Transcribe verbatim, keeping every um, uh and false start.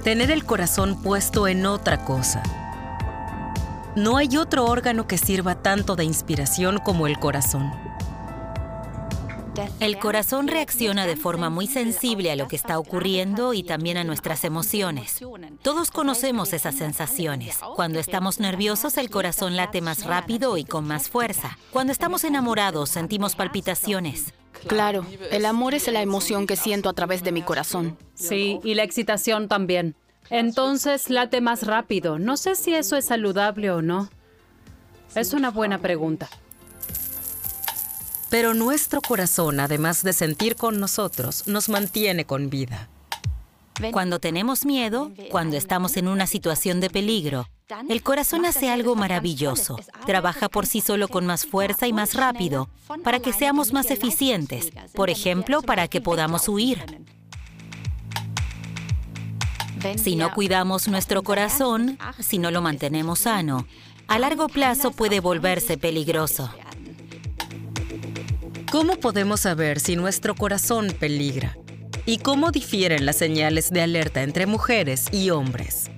tener el corazón puesto en otra cosa. No hay otro órgano que sirva tanto de inspiración como el corazón. El corazón reacciona de forma muy sensible a lo que está ocurriendo y también a nuestras emociones. Todos conocemos esas sensaciones. Cuando estamos nerviosos, el corazón late más rápido y con más fuerza. Cuando estamos enamorados, sentimos palpitaciones. Claro, el amor es la emoción que siento a través de mi corazón. Sí, y la excitación también. Entonces late más rápido. No sé si eso es saludable o no. Es una buena pregunta. Pero nuestro corazón, además de sentir con nosotros, nos mantiene con vida. Cuando tenemos miedo, cuando estamos en una situación de peligro, el corazón hace algo maravilloso. Trabaja por sí solo con más fuerza y más rápido, para que seamos más eficientes. Por ejemplo, para que podamos huir. Si no cuidamos nuestro corazón, si no lo mantenemos sano, a largo plazo puede volverse peligroso. ¿Cómo podemos saber si nuestro corazón peligra? ¿Y cómo difieren las señales de alerta entre mujeres y hombres?